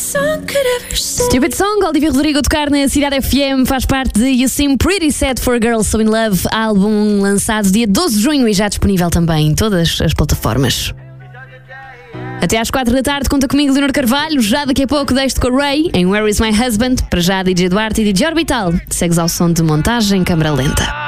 Stupid Song, Olivia Rodrigo a tocar na Cidade FM, faz parte de You Seem Pretty Sad for Girls So In Love, álbum lançado dia 12 de junho e já disponível também em todas as plataformas. Até às 4 da tarde, conta comigo, Leonor Carvalho. Já daqui a pouco deixo-te com o Ray em Where Is My Husband. Para já, DJ Duarte e DJ Orbital. Segues ao som de Montagem Câmara Lenta.